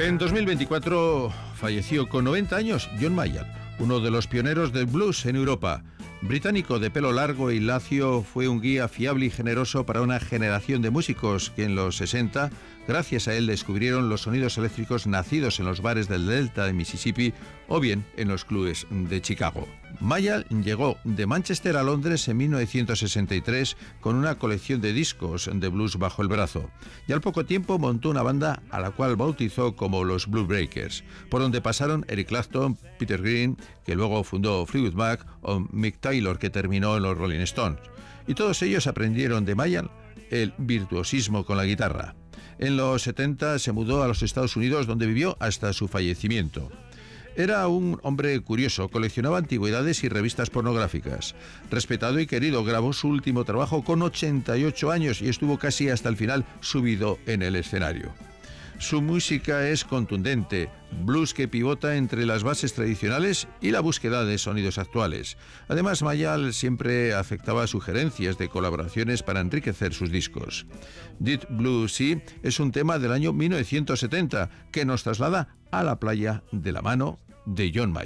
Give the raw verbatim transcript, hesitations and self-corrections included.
En dos mil veinticuatro falleció con noventa años John Mayall, uno de los pioneros del blues en Europa. Británico de pelo largo y lacio, fue un guía fiable y generoso para una generación de músicos que en los sesenta, gracias a él, descubrieron los sonidos eléctricos nacidos en los bares del delta de Mississippi o bien en los clubes de Chicago. Mayall llegó de Manchester a Londres en mil novecientos sesenta y tres con una colección de discos de blues bajo el brazo, y al poco tiempo montó una banda a la cual bautizó como los Blues Breakers, por donde pasaron Eric Clapton, Peter Green, que luego fundó Fleetwood Mac, o Mick Taylor, que terminó en los Rolling Stones. Y todos ellos aprendieron de Mayall el virtuosismo con la guitarra. En los setenta se mudó a los Estados Unidos, donde vivió hasta su fallecimiento. Era un hombre curioso, coleccionaba antigüedades y revistas pornográficas. Respetado y querido, grabó su último trabajo con ochenta y ocho años y estuvo casi hasta el final subido en el escenario. Su música es contundente, blues que pivota entre las bases tradicionales y la búsqueda de sonidos actuales. Además, Mayall siempre aceptaba sugerencias de colaboraciones para enriquecer sus discos. Deep Blue Sea es un tema del año mil novecientos setenta que nos traslada a la playa de la mano de John Mayall.